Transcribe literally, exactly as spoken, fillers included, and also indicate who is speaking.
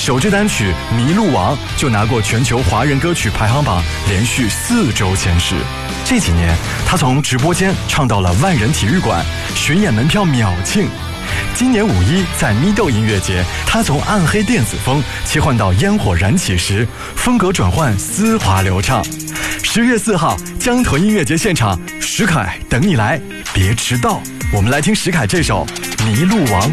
Speaker 1: 首支单曲《迷路王》就拿过全球华人歌曲排行榜连续四周前十。这几年，他从直播间唱到了万人体育馆，巡演门票秒罄。今年五一在咪豆音乐节，他从暗黑电子风切换到烟火燃起时，风格转换丝滑流畅。十月四号，江豚音乐节现场，石凯等你来，别迟到。我们来听石凯这首《迷路王》。